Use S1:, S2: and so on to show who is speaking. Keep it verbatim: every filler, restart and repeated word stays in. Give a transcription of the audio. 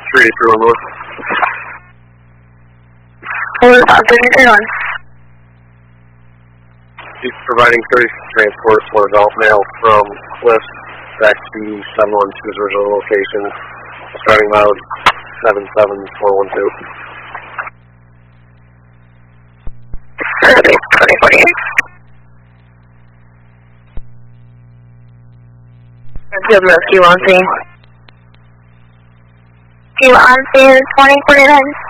S1: three eighty-three one North.
S2: What was that? thirty-three one.
S1: He's providing thirty-six transports for adult male from Cliffs back to seven one two's original location, starting mileage seven seven four one two.
S2: twenty forty-eight. Field Rescue on scene. You on scene twenty forty-nine.